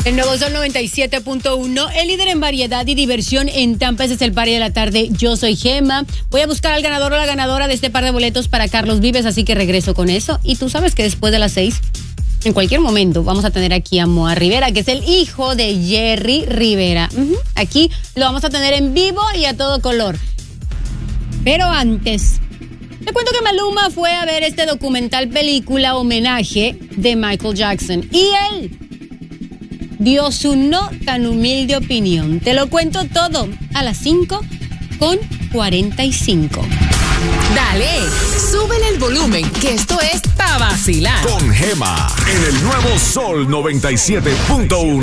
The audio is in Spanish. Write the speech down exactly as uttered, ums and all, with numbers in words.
El nuevo Sol noventa y siete punto uno, el líder en variedad y diversión en Tampa. Ese es el party de la tarde. Yo soy Gema. Voy a buscar al ganador o la ganadora de este par de boletos para Carlos Vives, así que regreso con eso. Y tú sabes que después de las seis, en cualquier momento, vamos a tener aquí a Moa Rivera, que es el hijo de Jerry Rivera. Uh-huh. Aquí lo vamos a tener en vivo y a todo color. Pero antes, te cuento que Maluma fue a ver este documental película homenaje de Michael Jackson. Y él dio su no tan humilde opinión. Te lo cuento todo a las cinco con cuarenta y cinco. Dale, súbele el volumen, que esto es Pa' Vacilar. Con Gema, en el nuevo Sol noventa y siete punto uno.